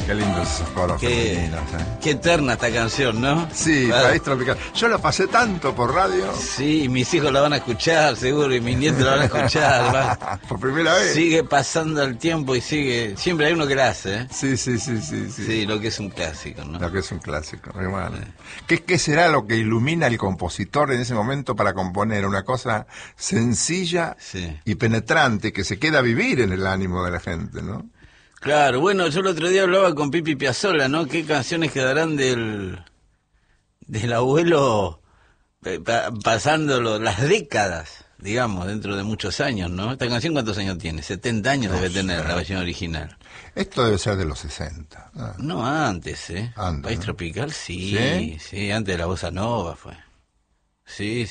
Qué lindos esos coros femeninos, Qué eterna esta canción, ¿no? Sí, País Tropical. Yo lo pasé tanto por radio. Sí, mis hijos la van a escuchar, seguro, y mis nietos la van a escuchar. Por primera vez. Sigue pasando el tiempo y sigue... Siempre hay uno que la hace, ¿eh? Sí. Sí, lo que es un clásico, ¿no? Lo que es un clásico, hermano. ¿Qué será lo que ilumina al compositor en ese momento para componer una cosa sencilla y penetrante que se queda a vivir en el ánimo de la gente, ¿no? Claro, bueno, yo el otro día hablaba con Pipi Piazzolla, ¿no? ¿Qué canciones quedarán del abuelo pasando las décadas, digamos, dentro de muchos años, ¿no? Esta canción, ¿cuántos años tiene? 70 años debe tener la versión original. Esto debe ser de los 60. No, antes, ¿eh? Antes, País ¿no? Tropical, sí, antes de la bossa nova fue. Sí.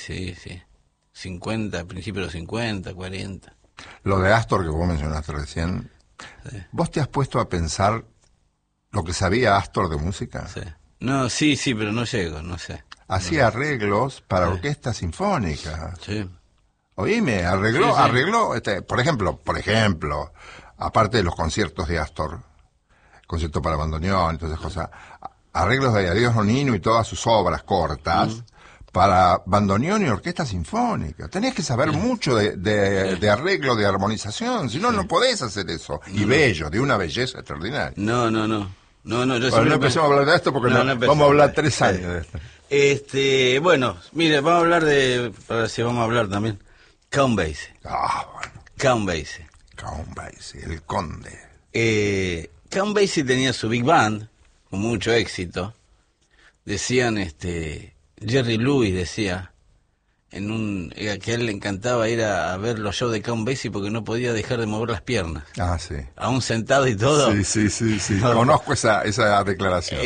50, principios de los 50, 40. Lo de Astor que vos mencionaste recién, ¿vos te has puesto a pensar lo que sabía Astor de música? Sí. No, sí, pero no llego, no sé. Hacía arreglos para orquestas sinfónicas. Sí. Oíme, arregló, por ejemplo, aparte de los conciertos de Astor, concierto para bandoneón, entonces cosas, arreglos de Adiós Nonino y todas sus obras cortas, para bandoneón y orquesta sinfónica. Tenés que saber mucho de arreglo, de armonización, si no, no podés hacer eso. Y bello, de una belleza extraordinaria. No, yo no empecemos a hablar de esto porque vamos a hablar 3 años de esto. Bueno, mire, vamos a hablar para ver si vamos a hablar también. Count Basie. Bueno. Count Basie. Count Basie, el conde. Count Basie tenía su big band, con mucho éxito. Decían, Jerry Lewis decía, que a él le encantaba ir a ver los shows de Count Basie porque no podía dejar de mover las piernas. Sí. Aún sentado y todo. Sí. Conozco esa declaración.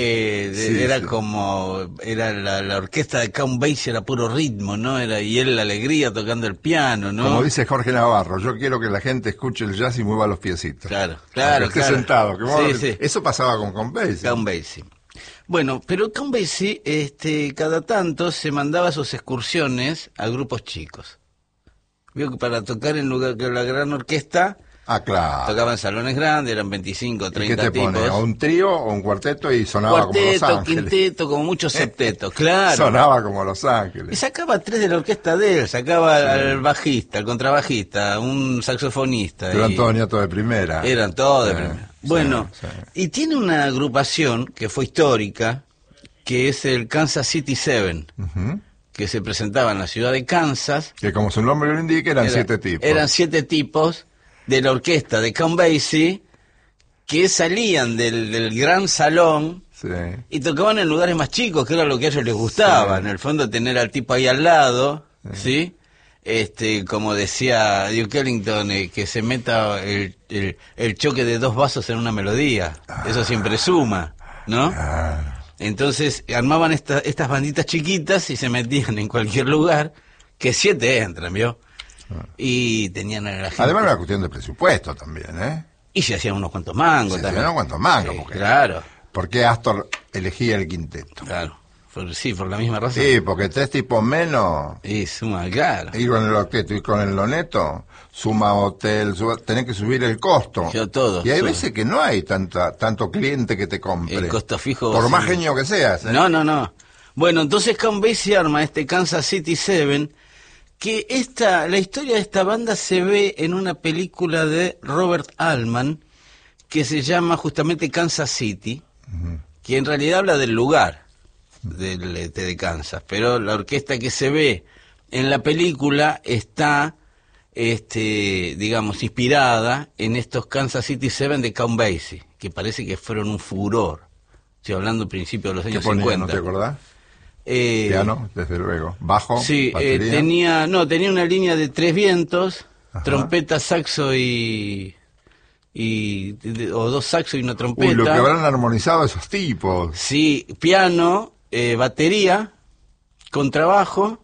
La orquesta de Count Basie era puro ritmo, ¿no? Y él la alegría tocando el piano, ¿no? Como dice Jorge Navarro, yo quiero que la gente escuche el jazz y mueva los piecitos. Claro. Esté sentado. Sí. Eso pasaba con Count Basie. Count Basie. Bueno, pero Count Basie, cada tanto se mandaba sus excursiones a grupos chicos. Vio que para tocar en lugar que la gran orquesta, claro. tocaban salones grandes, eran 25, 30 ¿Y qué te tipos. pone? ¿O un trío o un cuarteto y sonaba como Los Ángeles? Quinteto, como mucho septeto, claro. Sonaba como Los Ángeles. Y sacaba 3 de la orquesta de él, sacaba al bajista, al contrabajista, un saxofonista. Eran todos nietos de primera. Eran todos de primera. Bueno, y tiene una agrupación que fue histórica, que es el Kansas City Seven, que se presentaba en la ciudad de Kansas. Que como su nombre lo indica, eran 7 tipos. Eran 7 tipos de la orquesta de Count Basie que salían del gran salón y tocaban en lugares más chicos, que era lo que a ellos les gustaba. En el fondo, tener al tipo ahí al lado, ¿sí? Como decía Duke Ellington, que se meta el choque de 2 vasos en una melodía. Eso siempre suma, ¿no? Entonces armaban estas banditas chiquitas y se metían en cualquier lugar, que 7 entran, ¿vio? Y tenían a la gente. Además era una cuestión de presupuesto también, ¿eh? Y se hacían unos cuantos mangos también. Se hacían unos cuantos mangos, Sí, porque, claro. ¿por qué Astor elegía el quinteto? Claro. Por la misma razón. Sí, porque 3 tipos menos. Y suma, claro. Ir con el octeto y con el loneto, suma hotel, tenés que subir el costo. Todo. Y hay veces que no hay tanto cliente que te compre. El costo fijo. Por más genio que seas. No. Bueno, entonces Count Basie arma Kansas City Seven, que la historia de esta banda se ve en una película de Robert Altman, que se llama justamente Kansas City, que en realidad habla del lugar de Kansas, pero la orquesta que se ve en la película está, digamos, inspirada en estos Kansas City Seven de Count Basie, que parece que fueron un furor. Estoy hablando principios de los años 50. ¿No te acordás? Piano, desde luego. Bajo, sí, batería. Tenía una línea de 3 vientos, trompeta, saxo o 2 saxos y una trompeta. Lo que habrán armonizado esos tipos. Sí, piano, batería, contrabajo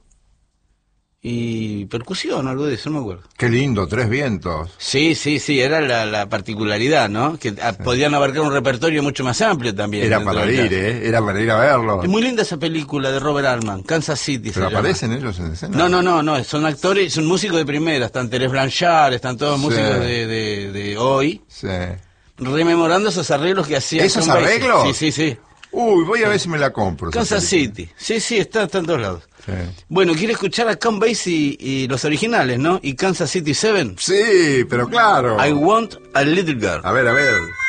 y percusión, algo de eso, no me acuerdo. Qué lindo, 3 vientos. Sí, era la particularidad, ¿no? Que podían abarcar un repertorio mucho más amplio también. Era para ir, era para ir a verlo. Es muy linda esa película de Robert Altman, Kansas City. ¿Pero aparecen ellos en escena? No, son actores, son músicos de primera, están Terence Blanchard, están todos músicos de hoy. Sí. rememorando esos arreglos que hacía. ¿Esos arreglos? Sí, sí, sí. Uy, voy a ver si me la compro. Kansas City. Sí, sí, está en todos lados. Sí. Bueno, quiere escuchar a Count Basie y los originales, ¿no? Y Kansas City 7. Sí, pero claro. I Want a Little Girl. A ver, a ver.